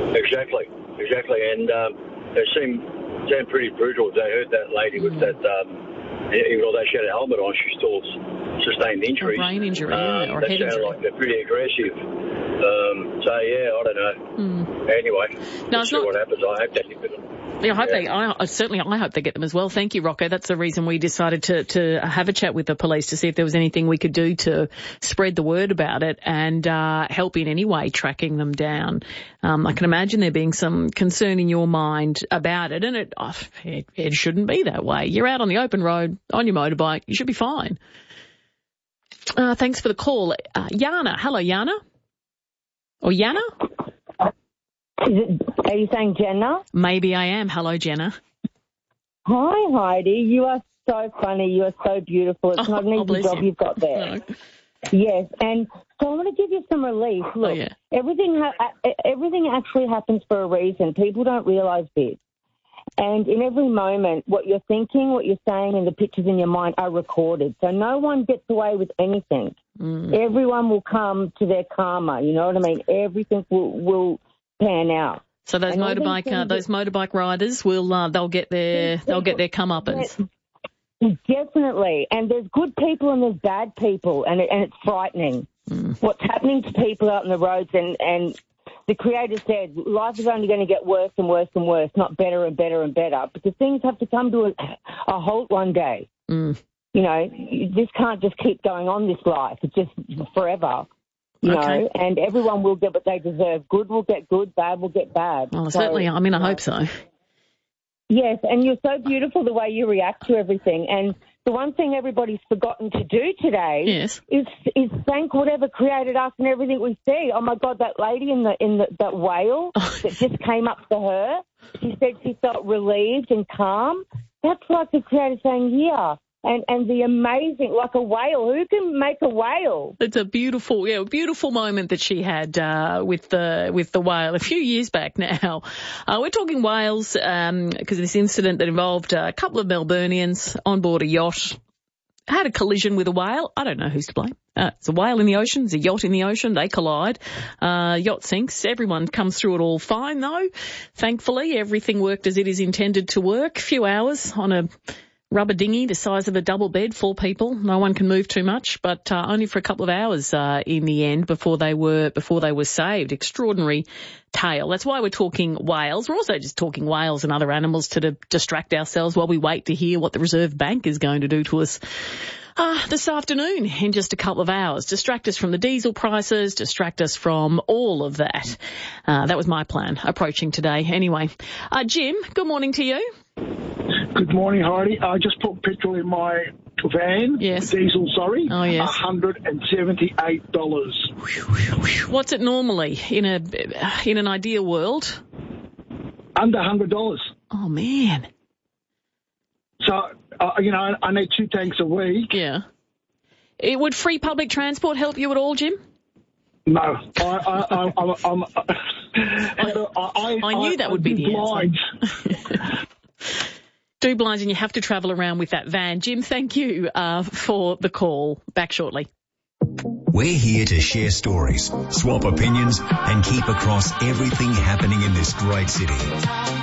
Exactly. And they sound pretty brutal. They heard that lady with that, even though she had a helmet on, she still sustained injuries. Brain injury, or that head sounded injury. like they're pretty aggressive. I don't know. Anyway, no, we'll see what happens. I hope they get them. Yeah, I hope they get them as well. Thank you, Rocco. That's the reason we decided to have a chat with the police to see if there was anything we could do to spread the word about it and help in any way tracking them down. I can imagine there being some concern in your mind about it, and it shouldn't be that way. You're out on the open road on your motorbike. You should be fine. Thanks for the call. Yana. Hello, Yana. Or Yana? Are you saying Jenna? Maybe I am. Hello, Jenna. Hi, Heidi. You are so funny. You are so beautiful. It's not an easy job you've got there. No. Yes, and so I want to give you some relief. Look, everything actually happens for a reason. People don't realise this. And in every moment, what you're thinking, what you're saying, and the pictures in your mind are recorded. So no one gets away with anything. Everyone will come to their karma. You know what I mean? Everything will pan out. So those motorbike riders will they'll get their comeuppance. Definitely. And there's good people and there's bad people, and it's frightening. What's happening to people out on the roads, and the Creator said life is only going to get worse and worse and worse, not better and better and better, because things have to come to a halt one day. You know, this can't just keep going on, this life. It's just forever. You know, and everyone will get what they deserve. Good will get good, bad will get bad. Well, certainly, I hope so. Yes, and you're so beautiful the way you react to everything. And the one thing everybody's forgotten to do today is thank whatever created us and everything we see. Oh, my God, that lady in that whale that just came up to her, she said she felt relieved and calm. That's like the Creator saying, here. And the amazing, like a whale. Who can make a whale? It's a beautiful moment that she had with the whale a few years back now. We're talking whales because of this incident that involved a couple of Melburnians on board a yacht. Had a collision with a whale. I don't know who's to blame. It's a whale in the ocean. It's a yacht in the ocean. They collide. Yacht sinks. Everyone comes through it all fine, though. Thankfully, everything worked as it is intended to work. A few hours on a rubber dinghy the size of a double bed, 4 people. No one can move too much, but only for a couple of hours in the end before they were saved. Extraordinary tale. That's why we're talking whales. We're also just talking whales and other animals to distract ourselves while we wait to hear what the Reserve Bank is going to do to us this afternoon in just a couple of hours. Distract us from the diesel prices, distract us from all of that. That was my plan approaching today. Anyway, Jim, good morning to you. Good morning, Heidi. I just put petrol in my van. Yes. Diesel, sorry. Oh, yes. $178. What's it normally in an ideal world? Under $100. Oh, man. So, I need 2 tanks a week. Yeah. Would free public transport help you at all, Jim? No. I knew that would be the answer. Do blinds and you have to travel around with that van. Jim, thank you for the call. Back shortly. We're here to share stories, swap opinions, and keep across everything happening in this great city.